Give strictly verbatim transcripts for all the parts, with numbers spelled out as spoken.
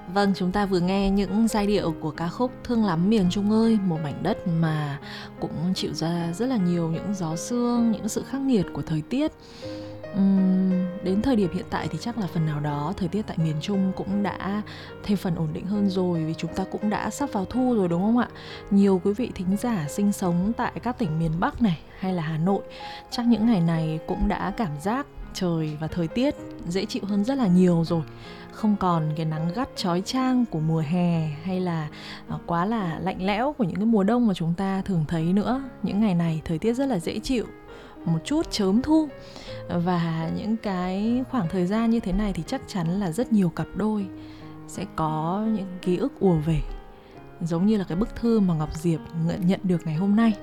Vâng, chúng ta vừa nghe những giai điệu của ca khúc Thương Lắm Miền Trung ơi, một mảnh đất mà cũng chịu ra rất là nhiều những gió sương, những sự khắc nghiệt của thời tiết. Uhm, đến thời điểm hiện tại thì chắc là phần nào đó thời tiết tại miền Trung cũng đã thêm phần ổn định hơn rồi, vì chúng ta cũng đã sắp vào thu rồi đúng không ạ? Nhiều quý vị thính giả sinh sống tại các tỉnh miền Bắc này hay là Hà Nội chắc những ngày này cũng đã cảm giác trời và thời tiết dễ chịu hơn rất là nhiều rồi. Không còn cái nắng gắt chói chang của mùa hè hay là quá là lạnh lẽo của những cái mùa đông mà chúng ta thường thấy nữa. Những ngày này thời tiết rất là dễ chịu, một chút chớm thu. Và những cái khoảng thời gian như thế này thì chắc chắn là rất nhiều cặp đôi sẽ có những ký ức ùa về, giống như là cái bức thư mà Ngọc Diệp nhận được ngày hôm nay.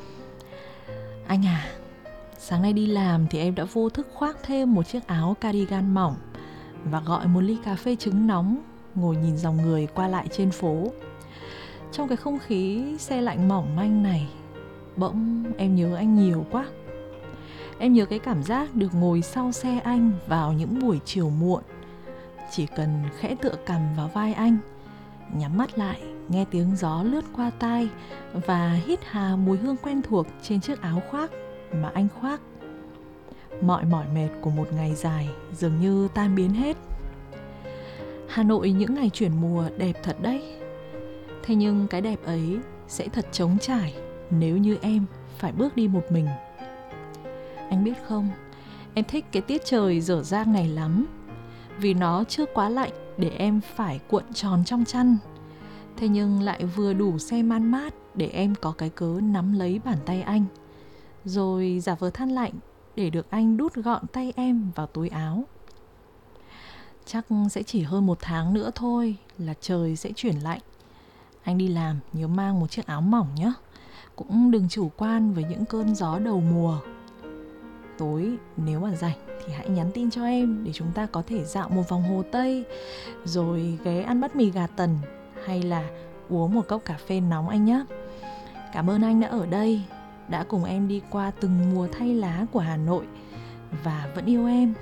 Anh à, sáng nay đi làm thì em đã vô thức khoác thêm một chiếc áo cardigan mỏng và gọi một ly cà phê trứng nóng, ngồi nhìn dòng người qua lại trên phố. Trong cái không khí se lạnh mỏng manh này, bỗng em nhớ anh nhiều quá. Em nhớ cái cảm giác được ngồi sau xe anh vào những buổi chiều muộn, chỉ cần khẽ tựa cằm vào vai anh, nhắm mắt lại, nghe tiếng gió lướt qua tai và hít hà mùi hương quen thuộc trên chiếc áo khoác mà anh khoác. Mọi mỏi mệt của một ngày dài dường như tan biến hết. Hà Nội những ngày chuyển mùa đẹp thật đấy. Thế nhưng cái đẹp ấy sẽ thật trống trải nếu như em phải bước đi một mình. Anh biết không, em thích cái tiết trời dở dang này lắm, vì nó chưa quá lạnh để em phải cuộn tròn trong chăn, thế nhưng lại vừa đủ se man mát để em có cái cớ nắm lấy bàn tay anh, rồi giả vờ than lạnh để được anh đút gọn tay em vào túi áo. Chắc sẽ chỉ hơn một tháng nữa thôi là trời sẽ chuyển lạnh. Anh đi làm nhớ mang một chiếc áo mỏng nhé. Cũng đừng chủ quan với những cơn gió đầu mùa. Tối nếu mà rảnh thì hãy nhắn tin cho em để chúng ta có thể dạo một vòng Hồ Tây, rồi ghé ăn bát mì gà tần, hay là uống một cốc cà phê nóng anh nhé. Cảm ơn anh đã ở đây, đã cùng em đi qua từng mùa thay lá của Hà Nội và vẫn yêu em.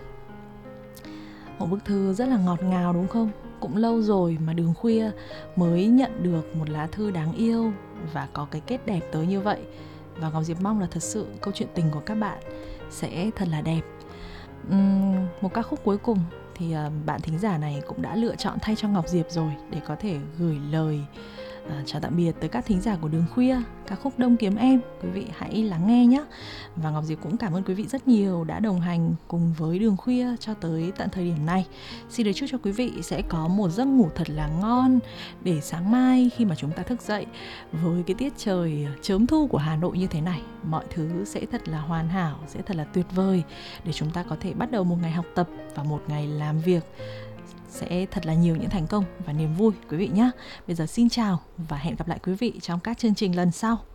Một bức thư rất là ngọt ngào đúng không? Cũng lâu rồi mà Đường Khuya mới nhận được một lá thư đáng yêu và có cái kết đẹp tới như vậy. Và Ngọc Diệp mong là thật sự câu chuyện tình của các bạn sẽ thật là đẹp. uhm, Một ca khúc cuối cùng thì uh, bạn thính giả này cũng đã lựa chọn thay cho Ngọc Diệp rồi, để có thể gửi lời À, chào tạm biệt tới các thính giả của Đường Khuya, ca khúc Đông Kiếm Em. Quý vị hãy lắng nghe nhé. Và Ngọc Diệp cũng cảm ơn quý vị rất nhiều đã đồng hành cùng với Đường Khuya cho tới tận thời điểm này. Xin được chúc cho quý vị sẽ có một giấc ngủ thật là ngon, để sáng mai khi mà chúng ta thức dậy với cái tiết trời chớm thu của Hà Nội như thế này, mọi thứ sẽ thật là hoàn hảo, sẽ thật là tuyệt vời, để chúng ta có thể bắt đầu một ngày học tập và một ngày làm việc sẽ thật là nhiều những thành công và niềm vui quý vị nhé. Bây giờ xin chào và hẹn gặp lại quý vị trong các chương trình lần sau.